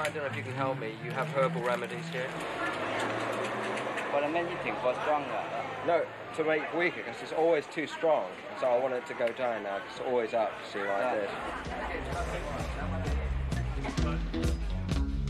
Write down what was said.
I don't know if you can help me. You have herbal remedies here? For the men eating for stronger. No, to make it weaker, because it's always too strong. So I want it to go down now, 'cause it's always up, see, like this.